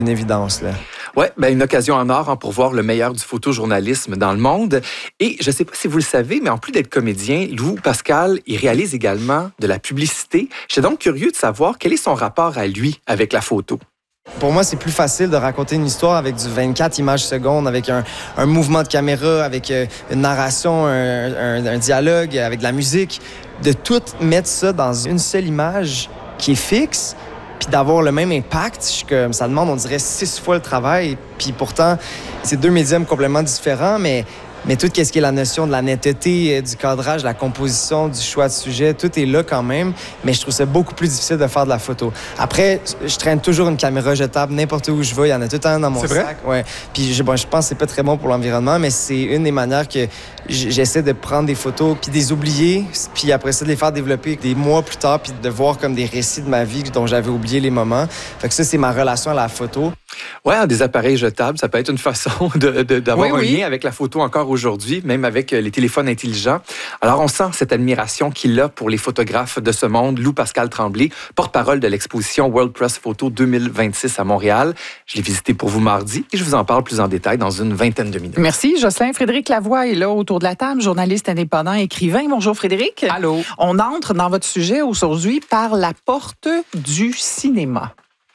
une évidence, là. Oui, une occasion en or pour voir le meilleur du photojournalisme dans le monde. Et je ne sais pas si vous le savez, mais en plus d'être comédien, Lou Pascal, il réalise également de la publicité. J'étais donc curieux de savoir quel est son rapport à lui avec la photo. Pour moi, c'est plus facile de raconter une histoire avec du 24 images secondes, avec un mouvement de caméra, avec une narration, un dialogue, avec de la musique. De tout mettre ça dans une seule image qui est fixe, puis d'avoir le même impact, ça demande, on dirait, 6 fois le travail. Puis pourtant, c'est 2 médiums complètement différents, mais tout ce qui est la notion de la netteté, du cadrage, de la composition, du choix de sujet, tout est là quand même, mais je trouve ça beaucoup plus difficile de faire de la photo. Après, je traîne toujours une caméra jetable n'importe où je vais, il y en a tout le temps dans mon sac. Ouais. Puis je pense que c'est pas très bon pour l'environnement, mais c'est une des manières que j'essaie de prendre des photos puis de les oublier, puis après ça de les faire développer des mois plus tard, puis de voir comme des récits de ma vie dont j'avais oublié les moments. Fait que ça, c'est ma relation à la photo. Ouais, des appareils jetables, ça peut être une façon d'avoir un lien avec la photo encore aujourd'hui, même avec les téléphones intelligents. Alors, on sent cette admiration qu'il a pour les photographes de ce monde. Lou Pascal Tremblay, porte-parole de l'exposition World Press Photo 2026 à Montréal. Je l'ai visité pour vous mardi et je vous en parle plus en détail dans une vingtaine de minutes. Merci, Jocelyn. Frédéric Lavoie est là autour de la table, journaliste indépendant, écrivain. Bonjour, Frédéric. Allô. On entre dans votre sujet aujourd'hui par la porte du cinéma.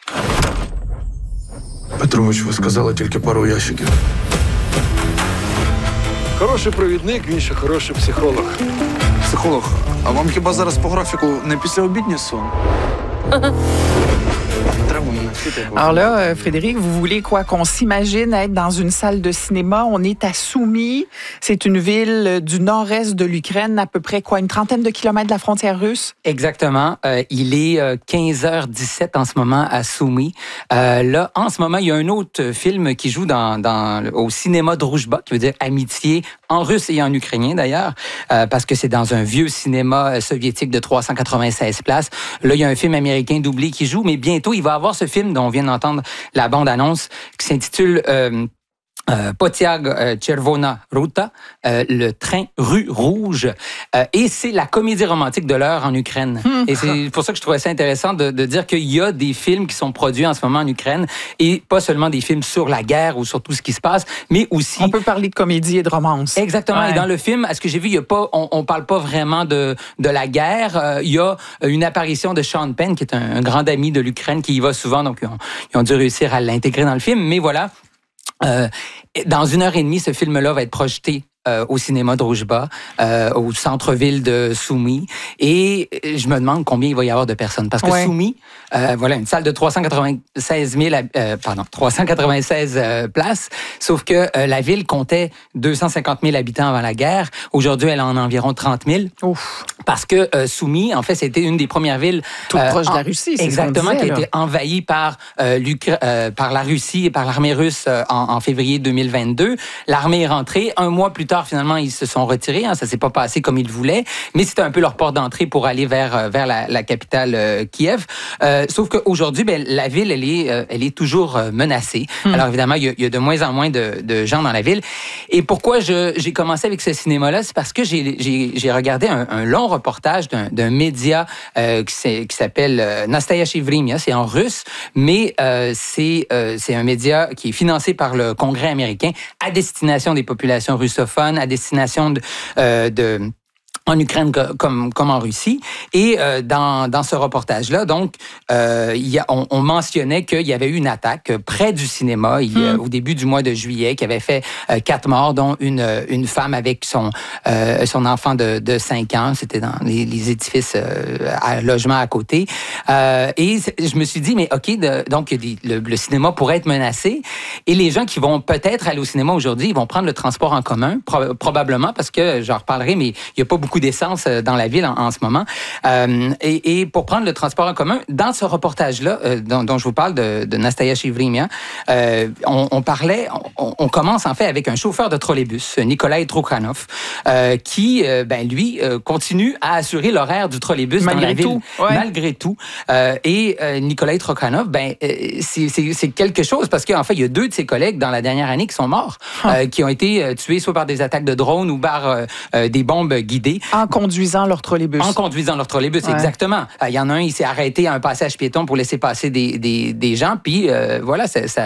Петрович, ви сказали тільки пару ящиків. Хороший провідник, він ще хороший психолог. Психолог, а вам хіба зараз по графіку не післяобідній сон? Alors là, Frédéric, vous voulez quoi? Qu'on s'imagine être dans une salle de cinéma. On est à Soumy. C'est une ville du nord-est de l'Ukraine, à peu près une 30aine de kilomètres de la frontière russe? Exactement. Il est 15h17 en ce moment à Soumy. Là, en ce moment, il y a un autre film qui joue au cinéma Druzhba, qui veut dire amitié, en russe et en ukrainien d'ailleurs, parce que c'est dans un vieux cinéma soviétique de 396 places. Là, il y a un film américain doublé qui joue, mais bientôt, il va avoir ce film dont on vient d'entendre la bande-annonce qui s'intitule Potiag Chervona Ruta, le train rue rouge. Et c'est la comédie romantique de l'heure en Ukraine. Et c'est pour ça que je trouvais ça intéressant de dire qu'il y a des films qui sont produits en ce moment en Ukraine et pas seulement des films sur la guerre ou sur tout ce qui se passe, mais aussi... On peut parler de comédie et de romance. Exactement. Ouais. Et dans le film, à ce que j'ai vu, on parle pas vraiment de la guerre. Il y a une apparition de Sean Penn, qui est un grand ami de l'Ukraine, qui y va souvent, donc ils ont dû réussir à l'intégrer dans le film. Mais voilà, dans 1h30, ce film-là va être projeté au cinéma Druzhba, au centre-ville de Soumy. Et je me demande combien il va y avoir de personnes. Parce que Soumy, voilà, une salle de 396 places. Sauf que la ville comptait 250 000 habitants avant la guerre. Aujourd'hui, elle en a environ 30 000. Ouf. Parce que Soumy, en fait, c'était une des premières villes... Toute proche de la Russie, c'est exactement, ce qu'on disait, qui a été envahie par la Russie et par l'armée russe en février 2022. L'armée est rentrée. Un mois plus tard, finalement, ils se sont retirés. Ça s'est pas passé comme ils voulaient, mais c'était un peu leur porte d'entrée pour aller vers la capitale Kiev. Sauf qu'aujourd'hui, la ville, elle est toujours menacée. Alors évidemment, il y a de moins en moins de gens dans la ville. Et pourquoi j'ai commencé avec ce cinéma-là, c'est parce que j'ai regardé un long reportage d'un média qui s'appelle Nastoyachiye Vremya. C'est en russe, mais c'est un média qui est financé par le Congrès américain à destination des populations russophones, à destination en Ukraine comme en Russie. Et dans ce reportage-là, donc, on mentionnait qu'il y avait eu une attaque près du cinéma au début du mois de juillet qui avait fait 4 morts, dont une femme avec son enfant de 5 ans. C'était dans les édifices à logement à côté. Et je me suis dit, mais OK, donc le cinéma pourrait être menacé. Et les gens qui vont peut-être aller au cinéma aujourd'hui, ils vont prendre le transport en commun, probablement, parce que, j'en reparlerai, mais il n'y a pas beaucoup d'essence dans la ville en ce moment. Et pour prendre le transport en commun, dans ce reportage-là, dont je vous parle de Nastoyachiye Vremya, on commence en fait avec un chauffeur de trolleybus, Nikolai Trukhanov, qui, lui, continue à assurer l'horaire du trolleybus dans la ville. Malgré tout. Et Nikolai Trukhanov, c'est quelque chose parce qu'en fait, il y a 2 de ses collègues dans la dernière année qui sont morts, qui ont été tués soit par des attaques de drones ou par des bombes guidées. En conduisant leur trolleybus. En conduisant leur trolleybus, exactement. Il y en a un, il s'est arrêté à un passage piéton pour laisser passer des gens, puis voilà, ça